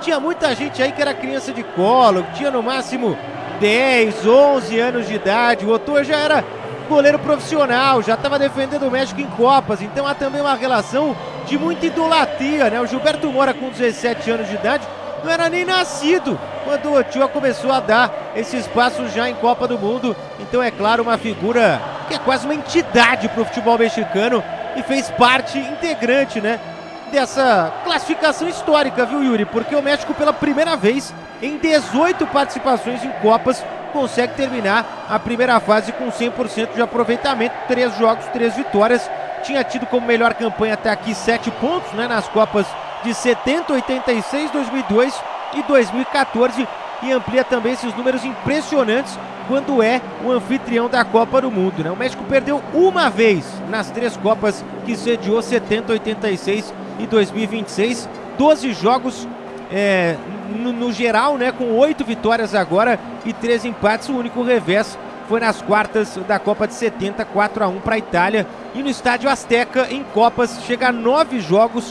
tinha muita gente aí que era criança de colo, que tinha no máximo 10, 11 anos de idade. O Ochoa já era goleiro profissional, já estava defendendo o México em Copas, então há também uma relação de muita idolatria, né? O Gilberto Mora, com 17 anos de idade, não era nem nascido quando o Ochoa começou a dar esse espaço já em Copa do Mundo. Então, é claro, uma figura que é quase uma entidade para o futebol mexicano e fez parte integrante, né, dessa classificação histórica, viu, Yuri? Porque o México, pela primeira vez em 18 participações em Copas, consegue terminar a primeira fase com 100% de aproveitamento, 3 jogos, 3 vitórias. Tinha tido como melhor campanha até aqui 7 pontos, né, nas Copas de 70, 86, 2002 e 2014, e amplia também esses números impressionantes quando é o anfitrião da Copa do Mundo, né? O México perdeu uma vez nas 3 Copas que sediou, 70, 86 e 2026, 12 jogos no geral, né, com 8 vitórias agora e 3 empates. O único revés foi nas quartas da Copa de 70, 4-1 para a Itália. E no Estádio Azteca, em Copas, chega a 9 jogos,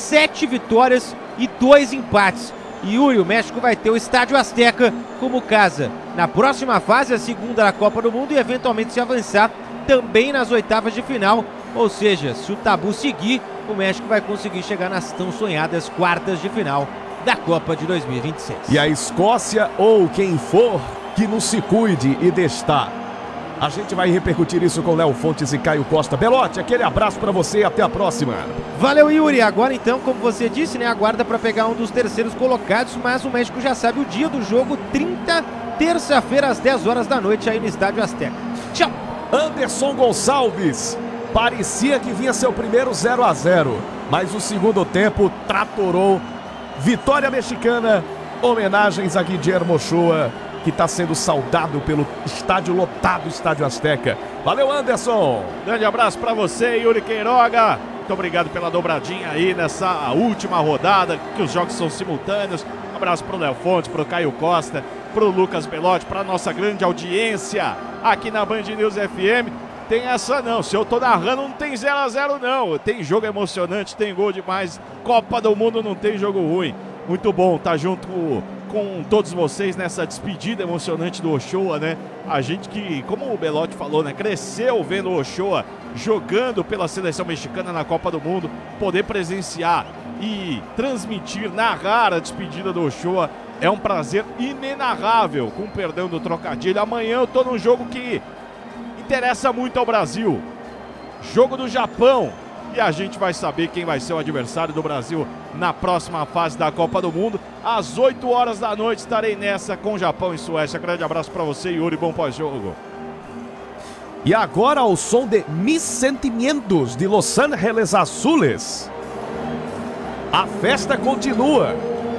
7 vitórias e 2 empates. E Yuri, o México vai ter o Estádio Azteca como casa na próxima fase, a segunda da Copa do Mundo, e eventualmente se avançar também nas oitavas de final. Ou seja, se o tabu seguir, o México vai conseguir chegar nas tão sonhadas quartas de final da Copa de 2026. E a Escócia, ou quem for, que não se cuide e destar. A gente vai repercutir isso com Léo Fontes e Caio Costa. Belotti, aquele abraço pra você e até a próxima. Valeu, Yuri. Agora então, como você disse, né, aguarda para pegar um dos terceiros colocados, mas o México já sabe o dia do jogo, 30, terça-feira às 10 horas da noite aí no Estádio Azteca. Tchau. Anderson Gonçalves. Parecia que vinha seu primeiro 0-0, mas o segundo tempo tratorou. Vitória mexicana, homenagens a Guillermo Ochoa, que está sendo saudado pelo estádio lotado, Estádio Azteca. Valeu, Anderson! Grande abraço para você, Yuri Queiroga. Muito obrigado pela dobradinha aí nessa última rodada, que os jogos são simultâneos. Um abraço para o Léo Fontes, para o Caio Costa, para o Lucas Belotti, para a nossa grande audiência aqui na Band News FM. Tem essa não, se eu tô narrando não tem 0-0 não, tem jogo emocionante, tem gol demais, Copa do Mundo não tem jogo ruim. Muito bom estar junto com todos vocês nessa despedida emocionante do Ochoa, né? A gente que, como o Belotti falou, né, cresceu vendo o Ochoa jogando pela seleção mexicana na Copa do Mundo, poder presenciar e transmitir, narrar a despedida do Ochoa é um prazer inenarrável, com perdão do trocadilho. Amanhã eu tô num jogo que interessa muito ao Brasil, jogo do Japão, e a gente vai saber quem vai ser o adversário do Brasil na próxima fase da Copa do Mundo. Às 8 horas da noite estarei nessa com Japão e Suécia. Grande abraço para você, Yuri, bom pós-jogo. E agora ao som de Mis Sentimientos de Los Ángeles Azules. A festa continua.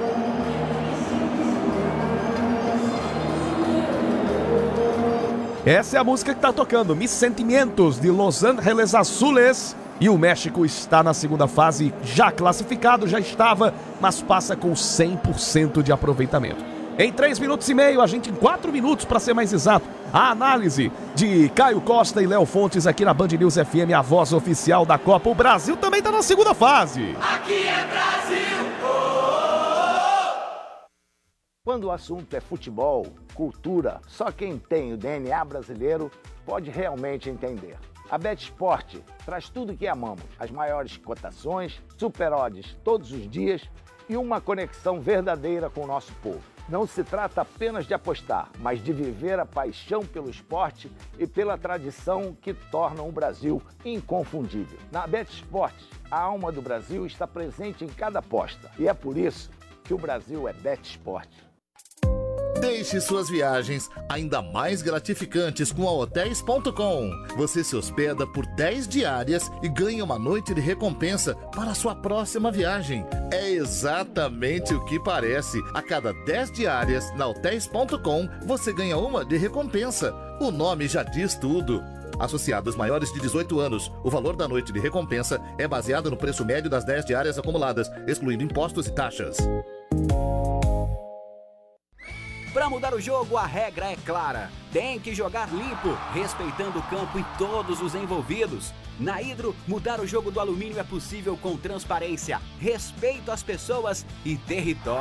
Essa é a música que está tocando, Mis Sentimientos de Los Ángeles Azules. E o México está na segunda fase, já classificado, já estava, mas passa com 100% de aproveitamento. Em 3 minutos e meio, a gente em 4 minutos para ser mais exato, a análise de Caio Costa e Léo Fontes aqui na Band News FM, a voz oficial da Copa. O Brasil também está na segunda fase. Aqui é Brasil! Oh! Quando o assunto é futebol, cultura, só quem tem o DNA brasileiro pode realmente entender. A BetSport traz tudo o que amamos, as maiores cotações, super odds todos os dias e uma conexão verdadeira com o nosso povo. Não se trata apenas de apostar, mas de viver a paixão pelo esporte e pela tradição que tornam o Brasil inconfundível. Na BetSport, a alma do Brasil está presente em cada aposta e é por isso que o Brasil é BetSport. Deixe suas viagens ainda mais gratificantes com a Hotels.com. Você se hospeda por 10 diárias e ganha uma noite de recompensa para a sua próxima viagem. É exatamente o que parece. A cada 10 diárias na Hotels.com, você ganha uma de recompensa. O nome já diz tudo. Associados maiores de 18 anos, o valor da noite de recompensa é baseado no preço médio das 10 diárias acumuladas, excluindo impostos e taxas. Para mudar o jogo, a regra é clara. Tem que jogar limpo, respeitando o campo e todos os envolvidos. Na Hidro, mudar o jogo do alumínio é possível com transparência, respeito às pessoas e território.